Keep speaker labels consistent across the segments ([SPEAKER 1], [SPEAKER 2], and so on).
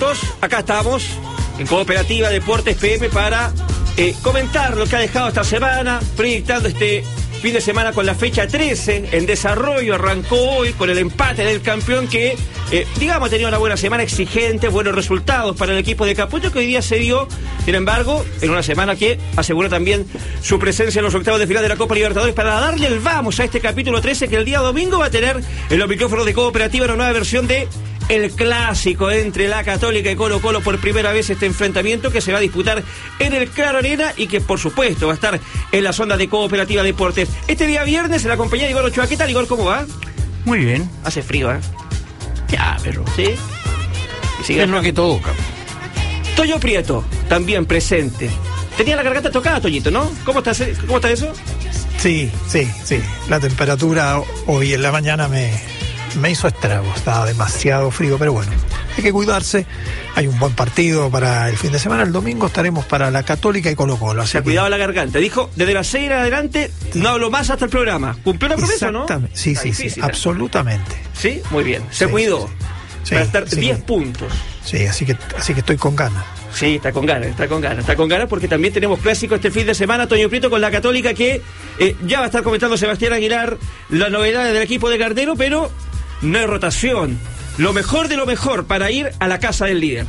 [SPEAKER 1] minutos, acá estamos en Cooperativa Deportes PM para comentar lo que ha dejado esta semana, proyectando este fin de semana con la fecha 13 en desarrollo. Arrancó hoy con el empate del campeón que, digamos, ha tenido una buena semana exigente, buenos resultados para el equipo de Caputo, que hoy día se dio, sin embargo, en una semana que asegura también su presencia en los octavos de final de la Copa Libertadores, para darle el vamos a este capítulo 13 que el día domingo va a tener en los micrófonos de Cooperativa una nueva versión de el clásico entre la Católica y Colo-Colo. Por primera vez este enfrentamiento que se va a disputar en el Claro Arena y que por supuesto va a estar en las ondas de Cooperativa Deportes. Este día viernes en la compañía de Igor Ochoa. ¿Qué tal, Igor? ¿Cómo va?
[SPEAKER 2] Muy bien.
[SPEAKER 1] Hace frío, ¿eh?
[SPEAKER 2] Ya, pero...
[SPEAKER 1] ¿Sí? Y sigue
[SPEAKER 2] es lo que toca.
[SPEAKER 1] Toño Prieto, también presente. Tenía la garganta tocada, Toñito, ¿no? ¿Cómo está eso?
[SPEAKER 3] Sí. La temperatura hoy en la mañana me hizo estragos, estaba demasiado frío, pero bueno, hay que cuidarse. Hay un buen partido para el fin de semana. El domingo estaremos para la Católica y Colo-Colo.
[SPEAKER 1] Se ha cuidado la garganta. Dijo, desde las 6 en adelante no hablo más hasta el programa. ¿Cumplió la promesa, no?
[SPEAKER 3] Exactamente, sí, absolutamente.
[SPEAKER 1] Sí, muy bien. Se cuidó.
[SPEAKER 3] Sí,
[SPEAKER 1] para estar 10 puntos.
[SPEAKER 3] Sí, así que estoy con ganas.
[SPEAKER 1] Sí, está con ganas porque también tenemos clásico este fin de semana. Toño Prieto con la Católica, que ya va a estar comentando Sebastián Aguilar las novedades del equipo de Gardero, pero no hay rotación. Lo mejor de lo mejor para ir a la casa del líder.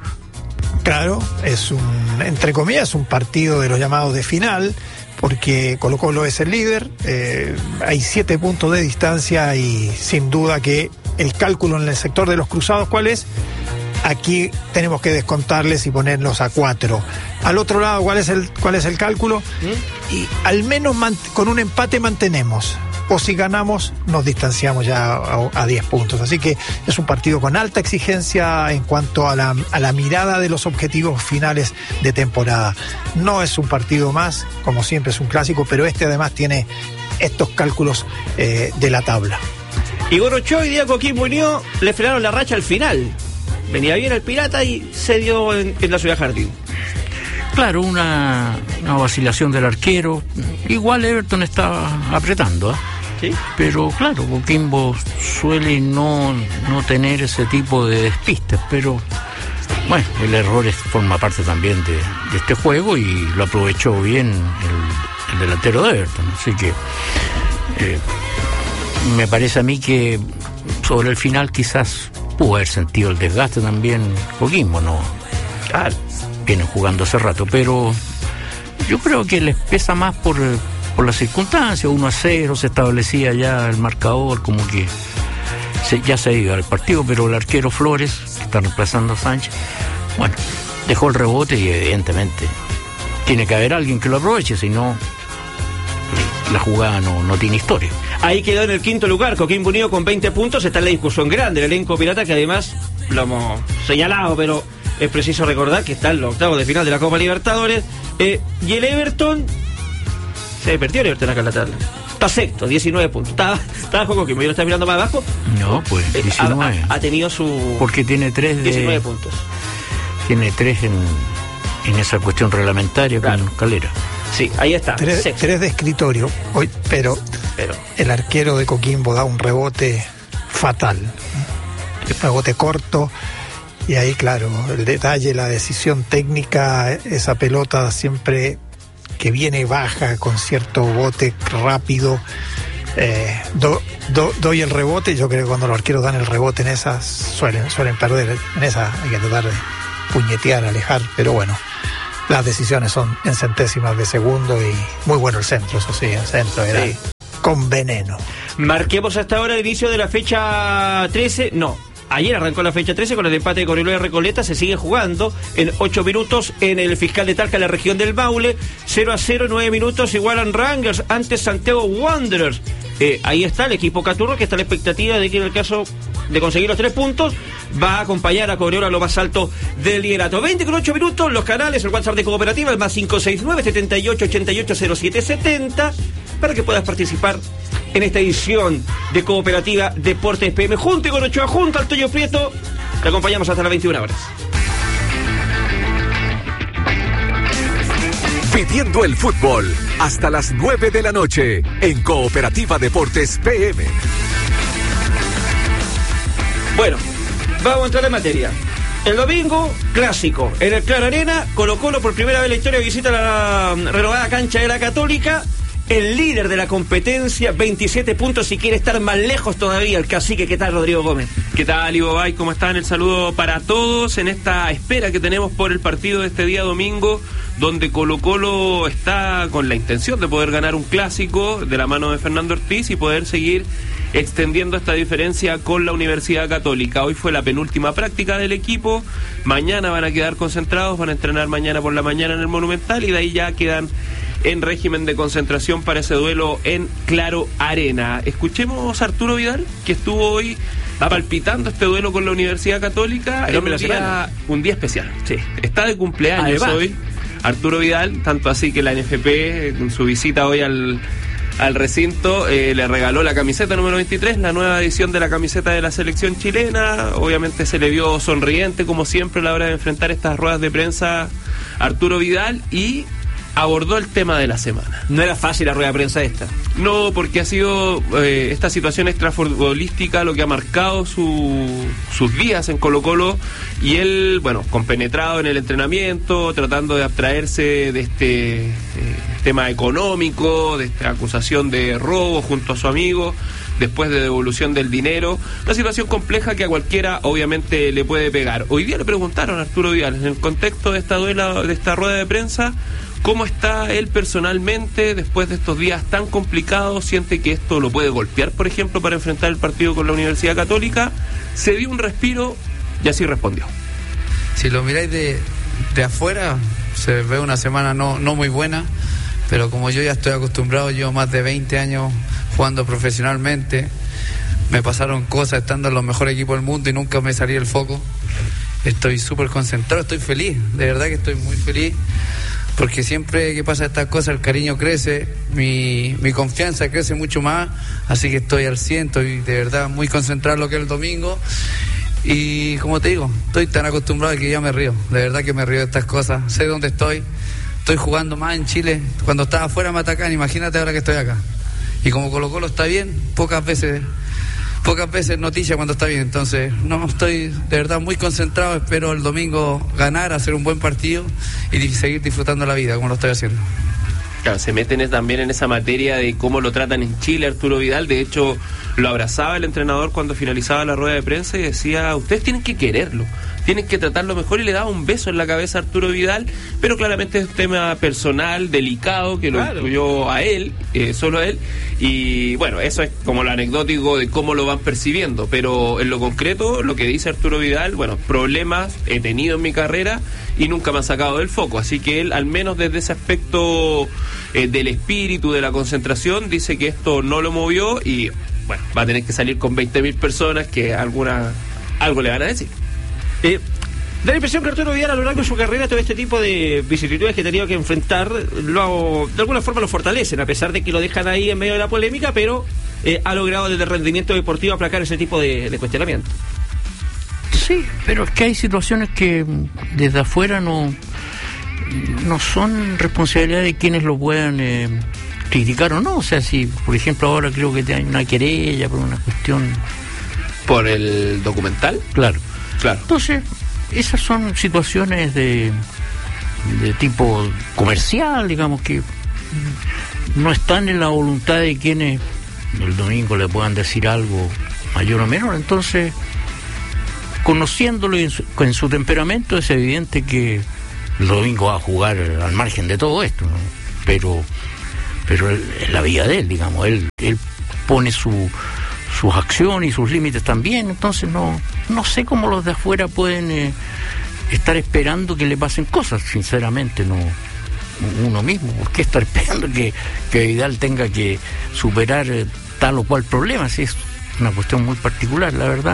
[SPEAKER 3] Claro, es entre comillas, un partido de los llamados de final, porque Colo-Colo es el líder, hay 7 puntos de distancia y sin duda que el cálculo en el sector de los cruzados, ¿cuál es? Aquí tenemos que descontarles y ponerlos a 4. Al otro lado, ¿cuál es el cálculo? Y al menos con un empate mantenemos. O si ganamos, nos distanciamos ya a 10 puntos. Así que es un partido con alta exigencia en cuanto a la mirada de los objetivos finales de temporada. No es un partido más, como siempre es un clásico, pero este además tiene estos cálculos de la tabla.
[SPEAKER 1] Igor Ochoa y día Coquimbo Unido le frenaron la racha al final. Venía bien el Pirata y se dio en la Ciudad Jardín.
[SPEAKER 2] Claro, una vacilación del arquero. Igual Everton está apretando, ¿eh?
[SPEAKER 1] ¿Sí?
[SPEAKER 2] Pero claro, Coquimbo suele no tener ese tipo de despistes, pero bueno, el error forma parte también de este juego y lo aprovechó bien el delantero de Everton. Así que me parece a mí que sobre el final quizás pudo haber sentido el desgaste también Coquimbo, ¿no?
[SPEAKER 1] Claro.
[SPEAKER 2] Vienen jugando hace rato, pero yo creo que les pesa más por las circunstancias. 1-0 se establecía ya el marcador, como que ya se iba al partido, pero el arquero Flores, que está reemplazando a Sánchez, bueno, dejó el rebote y evidentemente tiene que haber alguien que lo aproveche, si no la jugada no tiene historia.
[SPEAKER 1] Ahí quedó en el quinto lugar Coquimbo Unido con 20 puntos. Está en la discusión grande el elenco pirata, que además lo hemos señalado, pero es preciso recordar que está en los octavos de final de la Copa Libertadores. Y el Everton se perdió el Everton acá en la tabla. Está sexto, 19 puntos. Estaba con Coquimbo, yo lo estaba mirando más abajo.
[SPEAKER 2] No, pues 19.
[SPEAKER 1] Ha tenido su...
[SPEAKER 2] Porque tiene
[SPEAKER 1] 19 puntos.
[SPEAKER 2] Tiene 3 en esa cuestión reglamentaria, claro, con Calera.
[SPEAKER 1] Sí, ahí está.
[SPEAKER 3] 3 de escritorio, hoy, pero el arquero de Coquimbo da un rebote fatal. Un rebote corto. Y ahí, claro, el detalle, la decisión técnica, esa pelota siempre que viene baja con cierto bote rápido. Doy el rebote. Yo creo que cuando los arqueros dan el rebote en esas suelen perder. En esa hay que tratar de puñetear, alejar, pero bueno, las decisiones son en centésimas de segundo y muy bueno el centro, eso sí, el centro era con veneno.
[SPEAKER 1] Marquemos hasta ahora el inicio de la fecha 13, ayer arrancó la fecha 13 con el empate de Corioló y Recoleta. Se sigue jugando en 8 minutos en el Fiscal de Talca, en la región del Maule. 0-0, 9 minutos, igualan Rangers ante Santiago Wanderers. Ahí está el equipo Caturro, que está a la expectativa de que en el caso de conseguir los 3 puntos va a acompañar a Corioló a lo más alto del liderato. 20 con 8 minutos, los canales, el WhatsApp de Cooperativa, el más 569-7888-0770, para que puedas participar en esta edición de Cooperativa Deportes PM. Junto con Ochoa, junto al Toño Prieto, te acompañamos hasta las 21 horas.
[SPEAKER 4] Viviendo el fútbol hasta las 9 de la noche en Cooperativa Deportes PM.
[SPEAKER 1] Bueno, vamos a entrar en materia. El domingo, clásico. En el Claro Arena, Colo-Colo por primera vez en la historia visita la renovada cancha de la Católica. El líder de la competencia, 27 puntos y quiere estar más lejos todavía. El cacique, ¿qué tal, Rodrigo Gómez?
[SPEAKER 5] ¿Qué tal, Ivo Bay? ¿Cómo están? El saludo para todos en esta espera que tenemos por el partido de este día domingo, donde Colo-Colo está con la intención de poder ganar un clásico de la mano de Fernando Ortiz y poder seguir extendiendo esta diferencia con la Universidad Católica. Hoy fue la penúltima práctica del equipo, mañana van a quedar concentrados, van a entrenar mañana por la mañana en el Monumental y de ahí ya quedan en régimen de concentración para ese duelo en Claro Arena. Escuchemos a Arturo Vidal, que estuvo hoy palpitando este duelo con la Universidad Católica en un día especial. Sí. Está de cumpleaños hoy Arturo Vidal, tanto así que la NFP, en su visita hoy al recinto, le regaló la camiseta número 23, la nueva edición de la camiseta de la selección chilena. Obviamente se le vio sonriente, como siempre, a la hora de enfrentar estas ruedas de prensa Arturo Vidal, y abordó el tema de la semana.
[SPEAKER 1] No era fácil la rueda de prensa esta.
[SPEAKER 5] No, porque ha sido esta situación extrafutbolística lo que ha marcado sus días en Colo-Colo, y él, bueno, compenetrado en el entrenamiento, tratando de abstraerse de este tema económico, de esta acusación de robo junto a su amigo, después de devolución del dinero. Una situación compleja que a cualquiera obviamente le puede pegar. Hoy día le preguntaron a Arturo Vidal, en el contexto de esta rueda de prensa, ¿cómo está él personalmente después de estos días tan complicados? ¿Siente que esto lo puede golpear, por ejemplo, para enfrentar el partido con la Universidad Católica? Se dio un respiro y así respondió.
[SPEAKER 6] Si lo miráis de afuera, se ve una semana no muy buena, pero como yo ya estoy acostumbrado, llevo más de 20 años jugando profesionalmente, me pasaron cosas estando en los mejores equipos del mundo y nunca me salí el foco. Estoy súper concentrado, estoy feliz, de verdad que estoy muy feliz, porque siempre que pasa estas cosas el cariño crece, mi confianza crece mucho más, así que estoy al 100, estoy de verdad muy concentrado en lo que es el domingo, y como te digo, estoy tan acostumbrado que ya me río, de verdad que me río de estas cosas, sé dónde estoy jugando más en Chile, cuando estaba afuera me atacan, imagínate ahora que estoy acá, y como Colo-Colo está bien, pocas veces noticia cuando está bien, entonces no, estoy de verdad muy concentrado, espero el domingo ganar, hacer un buen partido y seguir disfrutando la vida como lo estoy haciendo.
[SPEAKER 5] Claro, se meten también en esa materia de cómo lo tratan en Chile Arturo Vidal. De hecho, lo abrazaba el entrenador cuando finalizaba la rueda de prensa y decía, ustedes tienen que quererlo, tienen que tratarlo mejor, y le daba un beso en la cabeza a Arturo Vidal, pero claramente es un tema personal, delicado, que lo incluyó a él, solo a él, y bueno, eso es como lo anecdótico de cómo lo van percibiendo, pero en lo concreto, lo que dice Arturo Vidal, bueno, problemas he tenido en mi carrera y nunca me han sacado del foco, así que él, al menos desde ese aspecto del espíritu, de la concentración, dice que esto no lo movió y bueno, va a tener que salir con 20.000 personas que algo le van a decir.
[SPEAKER 1] Da la impresión que Arturo Vidal a lo largo de su carrera, todo este tipo de vicisitudes que ha tenido que enfrentar, de alguna forma lo fortalecen, a pesar de que lo dejan ahí en medio de la polémica, pero ha logrado desde el rendimiento deportivo aplacar ese tipo de cuestionamiento.
[SPEAKER 2] Sí, pero es que hay situaciones que desde afuera no son responsabilidad de quienes lo puedan criticar o no. O sea, si por ejemplo ahora creo que hay una querella por una cuestión...
[SPEAKER 5] ¿Por el documental?
[SPEAKER 2] Claro. Entonces, esas son situaciones de tipo comercial, digamos, que no están en la voluntad de quienes el domingo le puedan decir algo mayor o menor. Entonces, conociéndolo en su temperamento, es evidente que el domingo va a jugar al margen de todo esto, ¿no? Pero es la vida de él, digamos, él pone sus acciones y sus límites también, entonces no sé cómo los de afuera pueden estar esperando que le pasen cosas, sinceramente, no, uno mismo, ¿por qué estar esperando que Vidal tenga que superar tal o cual problema? Si es una cuestión muy particular, la verdad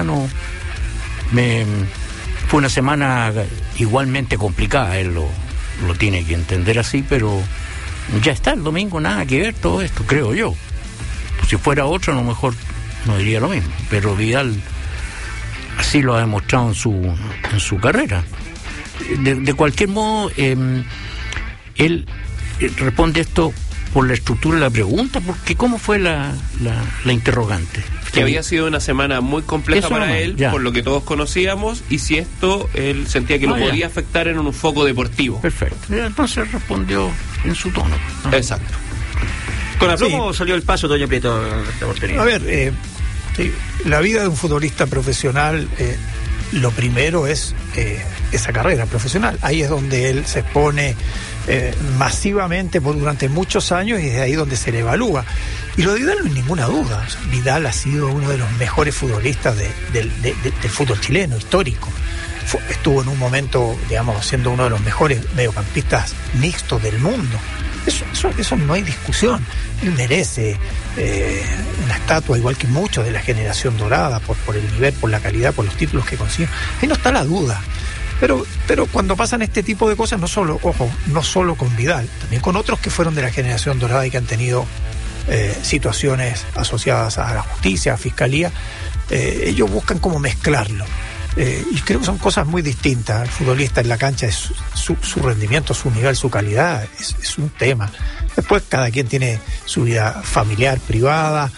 [SPEAKER 2] fue una semana igualmente complicada, él lo tiene que entender así, pero ya está, el domingo nada que ver todo esto, creo yo. Si fuera otro, a lo mejor no diría lo mismo, pero Vidal así lo ha demostrado en su carrera. De cualquier modo, él responde esto por la estructura de la pregunta, porque ¿cómo fue la interrogante?
[SPEAKER 5] que había sido una semana muy compleja para él, por lo que todos conocíamos, y si esto él sentía que lo podía afectar en un foco deportivo.
[SPEAKER 2] Perfecto. Entonces respondió en su tono.
[SPEAKER 5] Exacto.
[SPEAKER 1] Con aplomo salió el paso, Toño Prieto, esta oportunidad.
[SPEAKER 3] A ver, la vida de un futbolista profesional, lo primero es esa carrera profesional. Ahí es donde él se expone masivamente durante muchos años, y es ahí donde se le evalúa. Y lo de Vidal no hay ninguna duda. O sea, Vidal ha sido uno de los mejores futbolistas del fútbol chileno, histórico. Estuvo en un momento, digamos, siendo uno de los mejores mediocampistas mixtos del mundo. Eso no hay discusión. Él merece una estatua, igual que muchos de la generación dorada, por el nivel, por la calidad, por los títulos que consiguió. Ahí no está la duda. Pero cuando pasan este tipo de cosas, no solo con Vidal, también con otros que fueron de la generación dorada y que han tenido situaciones asociadas a la justicia, a fiscalía, ellos buscan cómo mezclarlo. Y creo que son cosas muy distintas. El futbolista en la cancha es su rendimiento, su nivel, su calidad, es un tema. Después cada quien tiene su vida familiar, privada,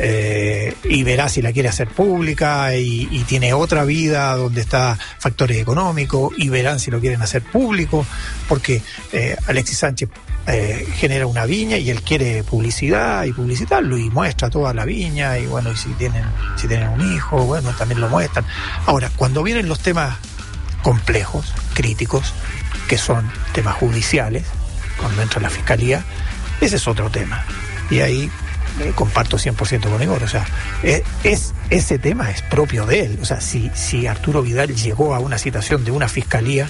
[SPEAKER 3] y verá si la quiere hacer pública, y tiene otra vida donde está factores económicos, y verán si lo quieren hacer público, porque Alexis Sánchez genera una viña y él quiere publicidad y publicitarlo, y muestra toda la viña, y bueno, y si tienen un hijo, bueno, también lo muestran. Ahora, cuando vienen los temas complejos, críticos, que son temas judiciales, cuando entra la fiscalía, ese es otro tema, y ahí comparto 100% con Igor. O sea, ese tema es propio de él. O sea, si Arturo Vidal llegó a una citación de una fiscalía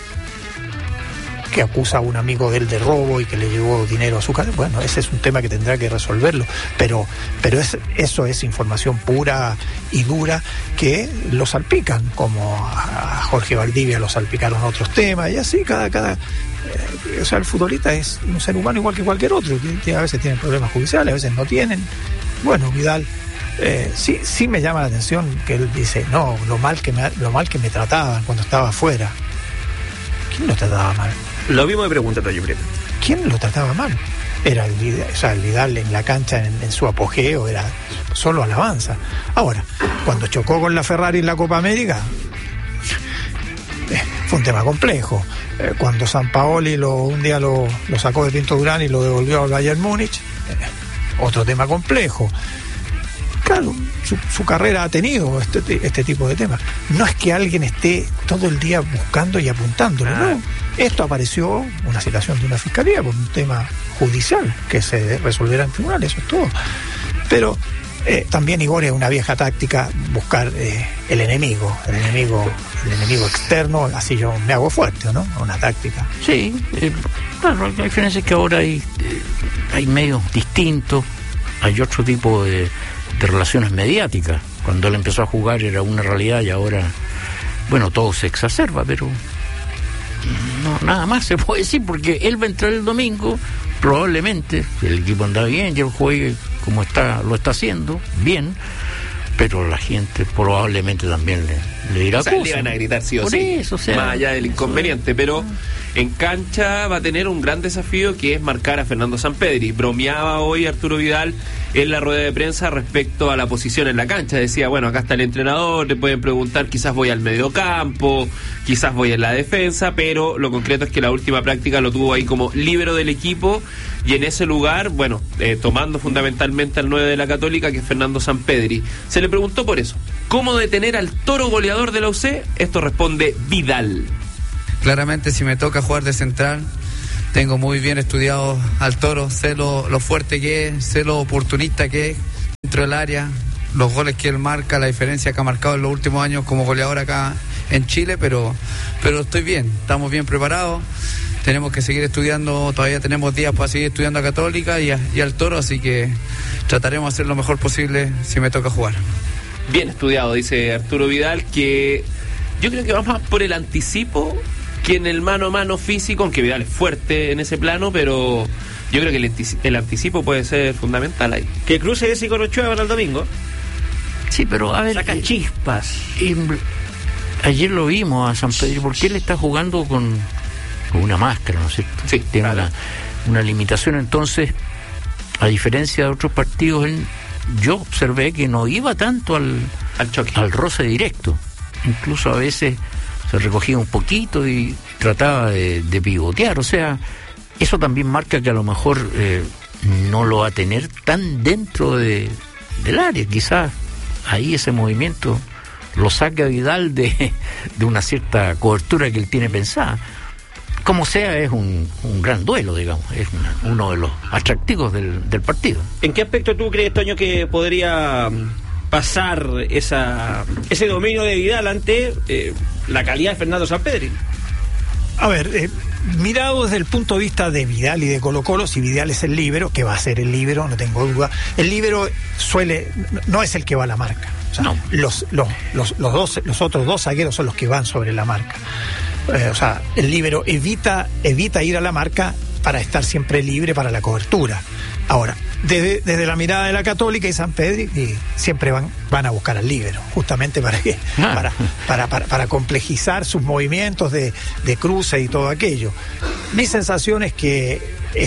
[SPEAKER 3] que acusa a un amigo de él de robo y que le llevó dinero a su casa, bueno, ese es un tema que tendrá que resolverlo, pero eso es información pura y dura que lo salpican, como a Jorge Valdivia lo salpicaron otros temas, y así o sea, el futbolista es un ser humano igual que cualquier otro, que a veces tienen problemas judiciales, a veces no tienen. Bueno, Vidal sí me llama la atención que él dice, no, lo mal que me trataban cuando estaba afuera. ¿Quién lo trataba mal?
[SPEAKER 1] Lo mismo de pregunta, Toño Prieto.
[SPEAKER 3] ¿Quién lo trataba mal? Era el Vidal en la cancha, en su apogeo, era solo alabanza. Ahora, cuando chocó con la Ferrari en la Copa América, fue un tema complejo. Cuando Sampaoli un día lo sacó de Pinto Durán y lo devolvió al Bayern Múnich, otro tema complejo. Claro, su carrera ha tenido este tipo de temas. No es que alguien esté todo el día buscando y apuntándolo, no. Esto apareció, una citación de una fiscalía por un tema judicial que se resolverá en tribunal, eso es todo. Pero también, Igor, es una vieja táctica buscar el enemigo externo, así yo me hago fuerte, ¿no? Una táctica.
[SPEAKER 2] Sí, claro, la diferencia es que ahora hay medios distintos, hay otro tipo de relaciones mediáticas. Cuando él empezó a jugar era una realidad, y ahora, bueno, todo se exacerba, pero no, nada más se puede decir, porque él va a entrar el domingo, probablemente, si el equipo anda bien y él juegue como lo está haciendo, bien, pero la gente probablemente también le dirá cosas.
[SPEAKER 5] Le van a gritar sí o
[SPEAKER 2] por
[SPEAKER 5] sí,
[SPEAKER 2] eso, o sea,
[SPEAKER 5] más allá del inconveniente, pero en cancha va a tener un gran desafío, que es marcar a Fernando Sampedri. Bromeaba hoy Arturo Vidal en la rueda de prensa respecto a la posición en la cancha. Decía, bueno, acá está el entrenador, le pueden preguntar, quizás voy al mediocampo, quizás voy en la defensa, pero lo concreto es que la última práctica lo tuvo ahí como líbero del equipo, y en ese lugar, bueno, tomando fundamentalmente al 9 de la Católica, que es Fernando Sampedri. Se le preguntó por eso, ¿cómo detener al toro goleador de la UC? Esto responde Vidal.
[SPEAKER 6] Claramente, si me toca jugar de central, tengo muy bien estudiado al toro, sé lo fuerte que es, sé lo oportunista que es dentro del área, los goles que él marca, la diferencia que ha marcado en los últimos años como goleador acá en Chile, pero estoy bien, estamos bien preparados, tenemos que seguir estudiando, todavía tenemos días para seguir estudiando a Católica y al toro, así que trataremos de hacer lo mejor posible si me toca jugar.
[SPEAKER 5] Bien estudiado, dice Arturo Vidal, que yo creo que vamos más por el anticipo que en el mano a mano físico, aunque Vidal es fuerte en ese plano, pero yo creo que el anticipo puede ser fundamental ahí.
[SPEAKER 1] Que cruce ese con Ochoa para el domingo.
[SPEAKER 2] Sí, pero a ver,
[SPEAKER 1] saca chispas.
[SPEAKER 2] Ayer lo vimos a Sampedri, porque él está jugando con una máscara, ¿no es cierto?
[SPEAKER 5] Sí,
[SPEAKER 2] tiene una limitación, entonces, a diferencia de otros partidos, él yo observé que no iba tanto al
[SPEAKER 5] choque,
[SPEAKER 2] al roce directo. Incluso a veces se recogía un poquito y trataba de pivotear. O sea, eso también marca que a lo mejor no lo va a tener tan dentro del área. Quizás ahí ese movimiento lo saca a Vidal de una cierta cobertura que él tiene pensada. Como sea, es un gran duelo, digamos, es uno de los atractivos del partido.
[SPEAKER 1] ¿En qué aspecto tú crees, Toño, que podría pasar ese dominio de Vidal ante la calidad de Fernando Sampedri?
[SPEAKER 3] A ver, mirado desde el punto de vista de Vidal y de Colo-Colo, si Vidal es el líbero, que va a ser el líbero, no tengo duda, el líbero no es el que va a la marca. O sea,
[SPEAKER 2] no.
[SPEAKER 3] Los otros dos zagueros son los que van sobre la marca. O sea, el líbero evita ir a la marca para estar siempre libre para la cobertura. Ahora, desde la mirada de la Católica y Sampedri, siempre van a buscar al líbero, justamente para complejizar sus movimientos de cruce y todo aquello. Mi sensación es que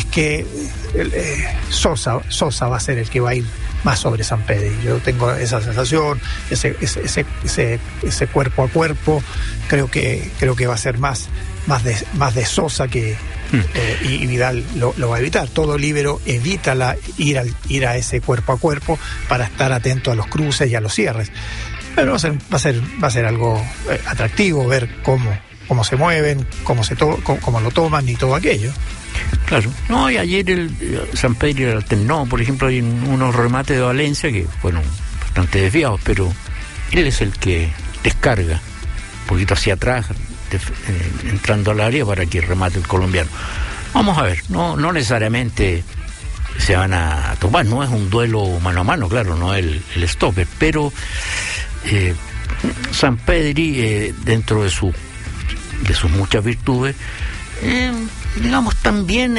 [SPEAKER 3] Sosa va a ser el que va a ir más sobre Sampedri. Yo tengo esa sensación, ese cuerpo a cuerpo, creo que va a ser más de Sosa que y Vidal lo va a evitar. Todo líbero evita ir a ese cuerpo a cuerpo para estar atento a los cruces y a los cierres. Pero va a ser algo atractivo ver cómo se mueven, cómo lo toman y todo aquello.
[SPEAKER 2] Claro. No, y ayer el Sampedri alternó, por ejemplo, hay unos remates de Valencia que fueron bastante desviados, pero él es el que descarga un poquito hacia atrás, entrando al área para que remate el colombiano. Vamos a ver, no necesariamente se van a tomar, no es un duelo mano a mano, claro, no es el stopper, pero Sampedri, dentro de sus muchas virtudes, digamos, también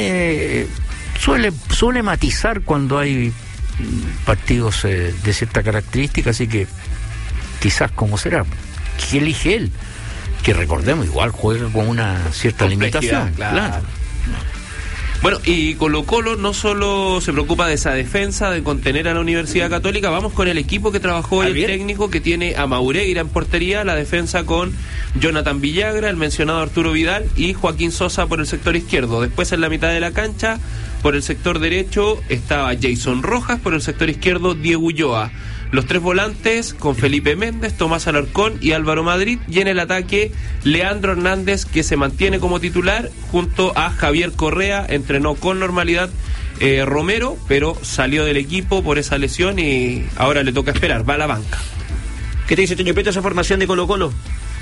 [SPEAKER 2] suele matizar cuando hay partidos de cierta característica, así que quizás cómo será, ¿qué elige él? Que recordemos, igual juega con una cierta limitación. Claro.
[SPEAKER 5] Bueno, y Colo-Colo no solo se preocupa de esa defensa, de contener a la Universidad Católica, vamos con el equipo que trabajó el técnico, que tiene a Maureira en portería, la defensa con Jonathan Villagra, el mencionado Arturo Vidal y Joaquín Sosa por el sector izquierdo. Después, en la mitad de la cancha, por el sector derecho, estaba Jason Rojas, por el sector izquierdo Diego Ulloa. Los tres volantes con Felipe Méndez, Tomás Alarcón y Álvaro Madrid, y en el ataque Leandro Hernández, que se mantiene como titular junto a Javier Correa. Entrenó con normalidad Romero, pero salió del equipo por esa lesión y ahora le toca esperar, va a la banca.
[SPEAKER 1] ¿Qué te dice, Toño Peto, esa formación de Colo-Colo?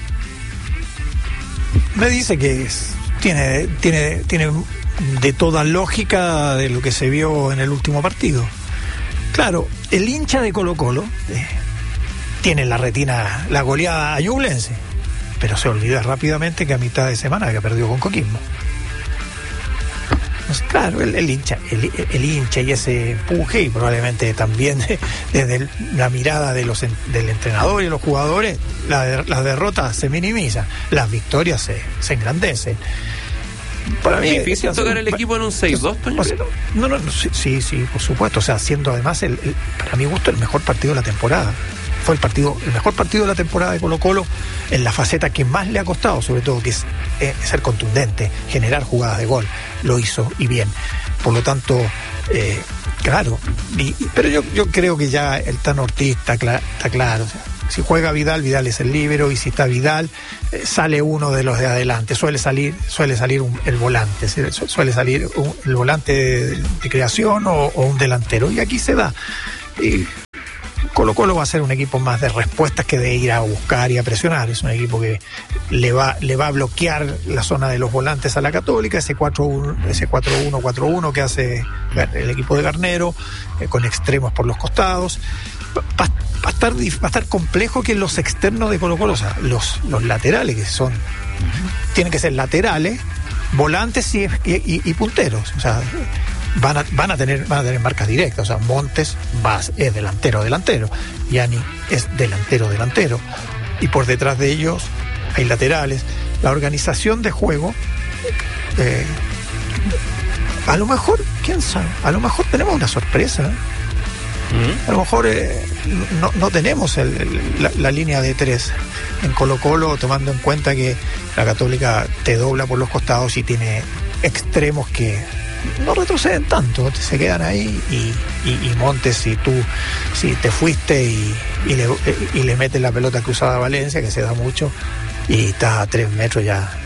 [SPEAKER 3] Me dice que tiene de toda lógica de lo que se vio en el último partido. Claro, el hincha de Colo-Colo tiene en la retina la goleada a Ñublense, pero se olvida rápidamente que a mitad de semana había perdido con Coquimbo. Pues claro, el hincha y ese empuje, y probablemente también desde la mirada del entrenador y los jugadores, las derrotas se minimizan, las victorias se engrandecen.
[SPEAKER 5] Para mí es difícil tocar el equipo en un 6-2, Toño.
[SPEAKER 3] No, sí, por supuesto. O sea, siendo además, para mi gusto, el mejor partido de la temporada. Fue el mejor partido de la temporada de Colo-Colo en la faceta que más le ha costado, sobre todo, que es ser contundente, generar jugadas de gol. Lo hizo y bien. Por lo tanto, claro. Pero yo creo que ya el Tano Ortiz está claro. O sea, si juega Vidal es el líbero, y si está Vidal, sale uno de los de adelante. Suele salir el volante, suele salir el volante de creación o un delantero. Y aquí se da. Y Colo-Colo va a ser un equipo más de respuestas que de ir a buscar y a presionar. Es un equipo que le va a bloquear la zona de los volantes a la Católica, ese 4-1-4-1 que hace el equipo de Garnero, con extremos por los costados. Va a estar complejo que los externos de Colo-Colo, o sea, los laterales, que tienen que ser laterales, volantes y punteros. O sea, van a tener marcas directas. O sea, Montes es delantero, Yani es delantero, y por detrás de ellos hay laterales. La organización de juego, a lo mejor, quién sabe, a lo mejor tenemos una sorpresa. A lo mejor no tenemos la línea de 3 en Colo-Colo, tomando en cuenta que la Católica te dobla por los costados y tiene extremos que no retroceden tanto, se quedan ahí y Montes, si te fuiste y le metes la pelota cruzada a Valencia, que se da mucho, y estás a 3 metros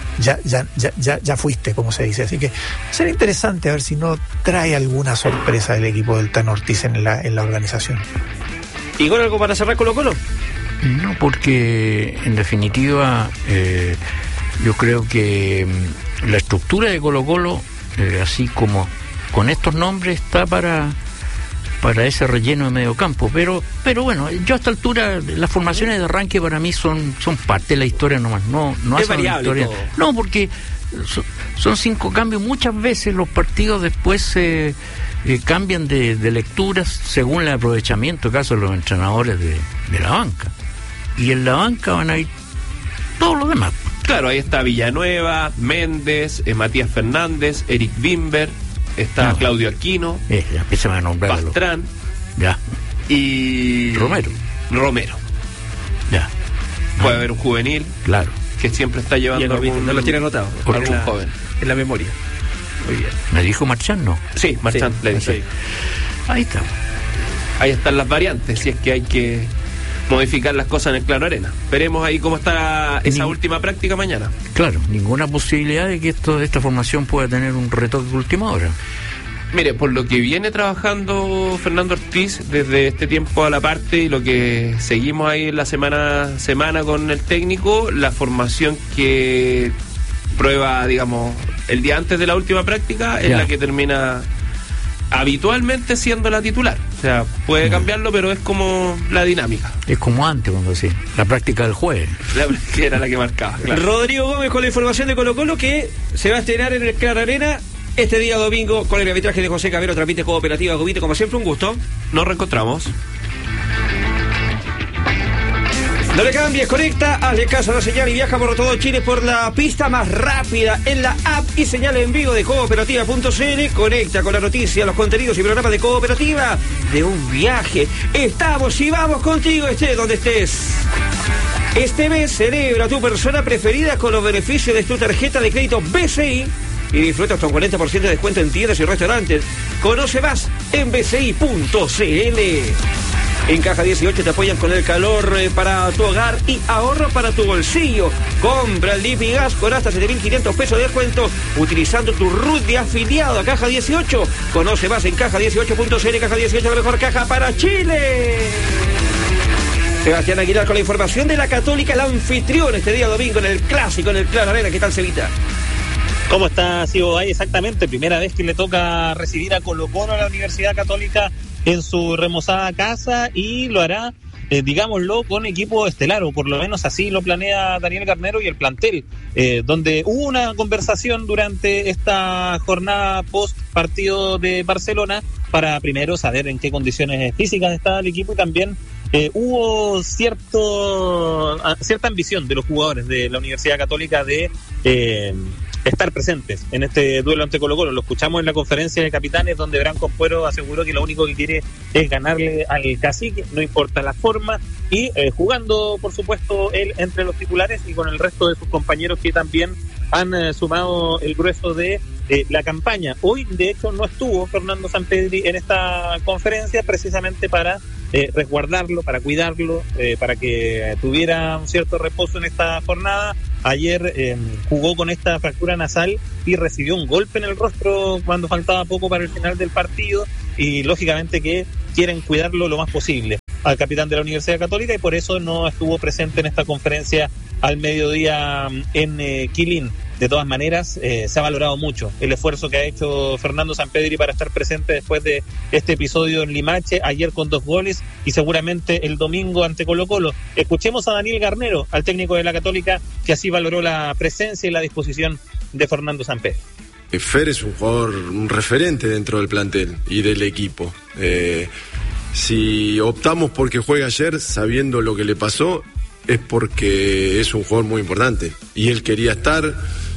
[SPEAKER 3] ya fuiste, como se dice. Así que será interesante a ver si no trae alguna sorpresa el equipo del Tano Ortiz en la organización.
[SPEAKER 1] ¿Y con algo para cerrar Colo-Colo?
[SPEAKER 2] No, porque en definitiva yo creo que la estructura de Colo-Colo, así como con estos nombres, está para ese relleno de medio campo, pero bueno, yo a esta altura las formaciones de arranque para mí son parte de la historia nomás, no
[SPEAKER 1] es
[SPEAKER 2] hacen
[SPEAKER 1] variable
[SPEAKER 2] historia.
[SPEAKER 1] todo.
[SPEAKER 2] No, porque son 5 cambios. Muchas veces los partidos después cambian de lecturas según el aprovechamiento, caso de los entrenadores de la banca, y en la banca van a ir todos los demás.
[SPEAKER 5] Claro, ahí está Villanueva, Méndez, Matías Fernández, Eric Bimber, está Claudio Aquino,
[SPEAKER 2] ya empiezan a nombrar
[SPEAKER 5] Pastrán,
[SPEAKER 2] ya,
[SPEAKER 5] y
[SPEAKER 2] Romero. Ya.
[SPEAKER 5] Puede haber un juvenil,
[SPEAKER 2] Claro.
[SPEAKER 5] que siempre está llevando
[SPEAKER 1] no lo tiene anotado.
[SPEAKER 5] algún joven.
[SPEAKER 1] En la memoria. Muy bien.
[SPEAKER 2] ¿Me dijo Marchán? No.
[SPEAKER 5] Sí, Marchand,
[SPEAKER 1] Sí,
[SPEAKER 5] le dije.
[SPEAKER 1] sí.
[SPEAKER 2] Ahí está.
[SPEAKER 5] Ahí están las variantes, si es que hay que modificar las cosas en el Claro Arena. Veremos ahí cómo está esa última práctica mañana.
[SPEAKER 2] Claro, ninguna posibilidad de que esta formación pueda tener un retoque de última hora.
[SPEAKER 5] Mire, por lo que viene trabajando Fernando Ortiz desde este tiempo a la parte y lo que seguimos ahí en la semana con el técnico, la formación que prueba, digamos, el día antes de la última práctica es la que termina habitualmente siendo la titular. O sea, puede cambiarlo, pero es como la dinámica.
[SPEAKER 2] Es como antes, cuando sí, la práctica del jueves.
[SPEAKER 5] Que era la que marcaba, claro.
[SPEAKER 1] Rodrigo Gómez con la información de Colo-Colo, que se va a estrenar en el Claro Arena este día domingo con el arbitraje de José Cabero. Transmite Cooperativa Copite, como siempre, un gusto.
[SPEAKER 5] Nos reencontramos.
[SPEAKER 1] No le cambies, conecta, hazle caso a la señal y viaja por todo Chile por la pista más rápida en la app y señal en vivo de cooperativa.cl. Conecta con la noticia, los contenidos y programas de Cooperativa de un viaje. Estamos y vamos contigo, estés donde estés. Este mes celebra a tu persona preferida con los beneficios de tu tarjeta de crédito BCI y disfruta hasta un 40% de descuento en tiendas y restaurantes. Conoce más en bci.cl. En Caja 18 te apoyan con el calor para tu hogar y ahorro para tu bolsillo. Compra el Lipigas con hasta 7.500 pesos de descuento utilizando tu RUT de afiliado a Caja 18. Conoce más en caja18.cl. Caja 18, la mejor caja para Chile. Sebastián Aguilar con la información de la Católica, el anfitrión este día domingo en el clásico, en el Claro Arena. ¿Qué tal, Cevita?
[SPEAKER 7] ¿Cómo está, Sibo? Exactamente, primera vez que le toca recibir a Colo-Colo a la Universidad Católica en su remozada casa, y lo hará, digámoslo, con equipo estelar, o por lo menos así lo planea Daniel Garnero y el plantel, donde hubo una conversación durante esta jornada post partido de Barcelona para primero saber en qué condiciones físicas está el equipo, y también hubo cierta ambición de los jugadores de la Universidad Católica de estar presentes en este duelo ante Colo-Colo. Lo escuchamos en la conferencia de capitanes, donde Branco Puero aseguró que lo único que quiere es ganarle al Cacique, no importa la forma, y jugando, por supuesto, él entre los titulares y con el resto de sus compañeros que también han sumado el grueso de la campaña. Hoy, de hecho, no estuvo Fernando Sampedri en esta conferencia, precisamente para resguardarlo, para cuidarlo, para que tuviera un cierto reposo en esta jornada. Ayer jugó con esta fractura nasal y recibió un golpe en el rostro cuando faltaba poco para el final del partido, y lógicamente que quieren cuidarlo lo más posible al capitán de la Universidad Católica, y por eso no estuvo presente en esta conferencia al mediodía en Quilín. De todas maneras, se ha valorado mucho el esfuerzo que ha hecho Fernando Sampedri para estar presente después de este episodio en Limache, ayer con 2 goles, y seguramente el domingo ante Colo-Colo. Escuchemos a Daniel Garnero, al técnico de la Católica, que así valoró la presencia y la disposición de Fernando Sampedri.
[SPEAKER 8] Fer es un jugador, un referente dentro del plantel y del equipo. Si optamos porque juegue ayer sabiendo lo que le pasó, es porque es un jugador muy importante y él quería estar.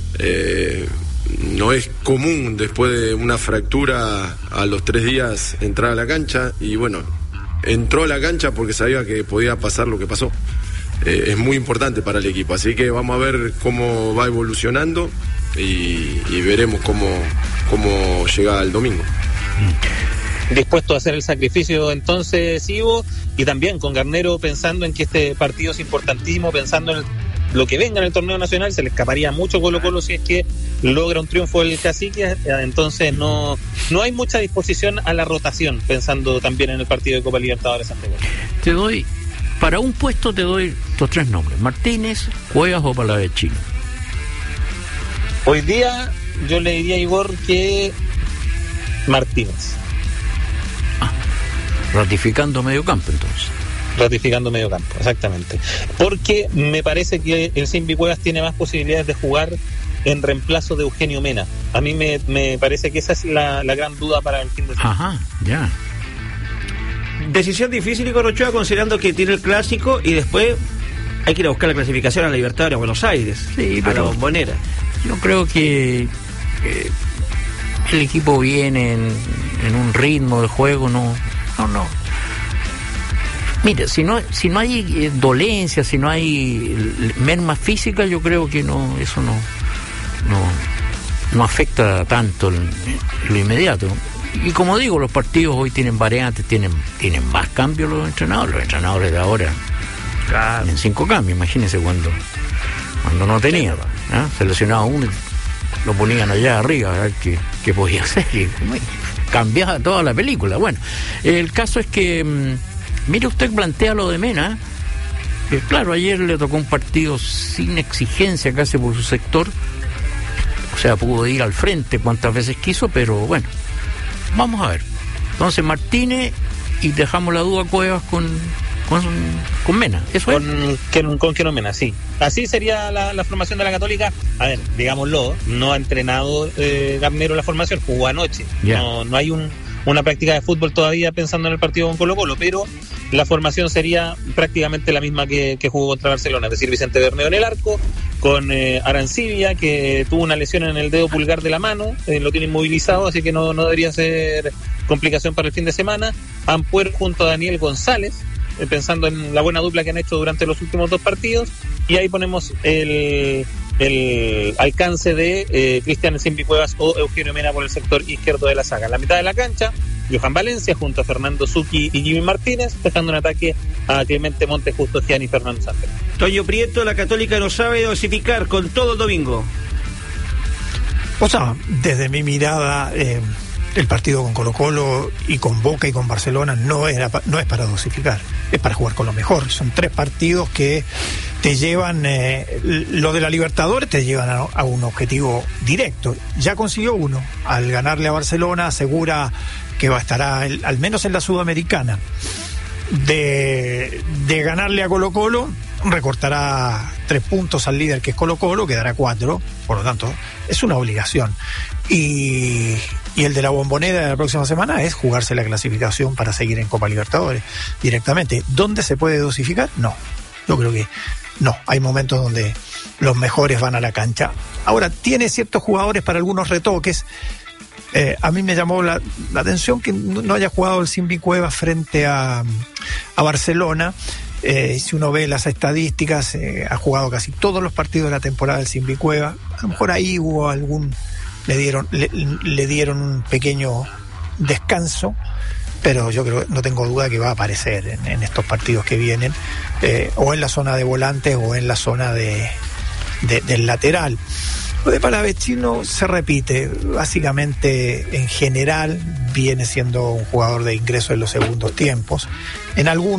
[SPEAKER 8] No es común después de una fractura a los 3 días entrar a la cancha, y bueno, entró a la cancha porque sabía que podía pasar lo que pasó. Es muy importante para el equipo, así que vamos a ver cómo va evolucionando y veremos cómo llega el domingo.
[SPEAKER 7] Dispuesto a hacer el sacrificio entonces, Ivo, y también con Garnero pensando en que este partido es importantísimo, pensando en lo que venga en el torneo nacional. Se le escaparía mucho Colo-Colo si es que logra un triunfo el Cacique, entonces no hay mucha disposición a la rotación, pensando también en el partido de Copa Libertadores ante Colo.
[SPEAKER 2] Para un puesto te doy estos 3 nombres: Martínez, Cuevas o Palavecino.
[SPEAKER 7] Hoy día yo le diría a Igor que Martínez.
[SPEAKER 2] Ratificando medio campo, entonces.
[SPEAKER 7] Ratificando medio campo, exactamente. Porque me parece que el Simbi Cuevas tiene más posibilidades de jugar en reemplazo de Eugenio Mena. A mí me parece que esa es la gran duda para el fin de semana.
[SPEAKER 2] Ajá, ya.
[SPEAKER 1] Decisión difícil, Igor Ochoa, considerando que tiene el clásico y después hay que ir a buscar la clasificación a la Libertadores a Buenos Aires,
[SPEAKER 2] sí,
[SPEAKER 1] a la Bombonera.
[SPEAKER 2] Yo creo que el equipo viene en un ritmo de juego, no. Mira, si no hay dolencia, si no hay merma física, yo creo que eso no afecta tanto lo inmediato. Y como digo, los partidos hoy tienen variantes, tienen más cambios los entrenadores de ahora. Claro. Tienen 5 cambios, imagínense cuando no tenían. Se lesionaba uno y lo ponían allá arriba a ver qué podía hacer. Y cambiaba toda la película. Bueno, el caso es que, mire, usted plantea lo de Mena, que claro, ayer le tocó un partido sin exigencia casi por su sector, o sea, pudo ir al frente cuantas veces quiso, pero bueno, vamos a ver. Entonces Martínez, y dejamos la duda Cuevas con Mena, ¿eso
[SPEAKER 7] con Keno Mena, sí. Así sería la formación de la Católica. A ver, digámoslo, no ha entrenado Garnero la formación, jugó anoche. Yeah. No hay una práctica de fútbol todavía pensando en el partido con Colo-Colo, pero la formación sería prácticamente la misma que jugó contra Barcelona, es decir, Vicente Bermeo en el arco, con Arancibia, que tuvo una lesión en el dedo pulgar de la mano, lo tiene inmovilizado, así que no debería ser complicación para el fin de semana. Ampuero junto a Daniel González, pensando en la buena dupla que han hecho durante los últimos 2 partidos, y ahí ponemos el alcance de Cristian Simbi Cuevas o Eugenio Mena por el sector izquierdo de la saga. En la mitad de la cancha, Johan Valencia junto a Fernando Zucchi y Jimmy Martínez, dejando un ataque a Clemente Montes, Justo Gianni y Fernando Sánchez.
[SPEAKER 1] Toño Prieto, la Católica no sabe dosificar con todo el domingo.
[SPEAKER 3] O sea, desde mi mirada, el partido con Colo-Colo y con Boca y con Barcelona no es para dosificar, es para jugar con lo mejor. Son 3 partidos que te llevan, lo de la Libertadores te llevan a un objetivo directo. Ya consiguió uno, al ganarle a Barcelona asegura que va a estar al menos en la Sudamericana. De ganarle a Colo-Colo recortará 3 puntos al líder, que es Colo-Colo, quedará 4, por lo tanto es una obligación. Y el de la Bombonera de la próxima semana es jugarse la clasificación para seguir en Copa Libertadores directamente. ¿Dónde se puede dosificar? No, yo creo que no. Hay momentos donde los mejores van a la cancha. Ahora, tiene ciertos jugadores para algunos retoques. A mí me llamó la atención que no haya jugado el Simbi Cuevas frente a Barcelona. Si uno ve las estadísticas, ha jugado casi todos los partidos de la temporada del Simbi Cuevas. A lo mejor ahí hubo le dieron un pequeño descanso, pero yo creo, no tengo duda que va a aparecer en estos partidos que vienen, o en la zona de volantes o en la zona del lateral. Lo de Palavecino se repite, básicamente en general viene siendo un jugador de ingreso en los segundos tiempos. En algunos